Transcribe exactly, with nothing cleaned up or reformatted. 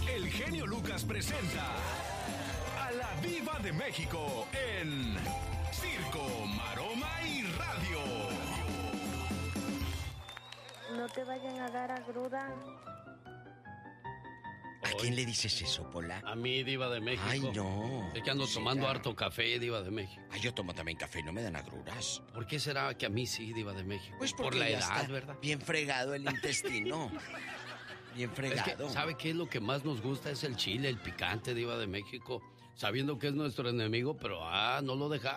el genio Lucas presenta a la Diva de México en Circo, Maroma y Radio. No te vayan a dar agruda. ¿A quién le dices eso, Pola? A mí, Diva de México. Ay, no. Es que ando ¿Será? tomando harto café, Diva de México. Ay, yo tomo también café y no me dan agruras. ¿Por qué será que a mí sí, Diva de México? Pues por porque la ya edad, está ¿verdad? bien fregado el intestino. Bien Es fregado. que, ¿sabe qué es lo que más nos gusta? Es el chile, el picante, Diva de México. Sabiendo que es nuestro enemigo, pero ah, no lo deja.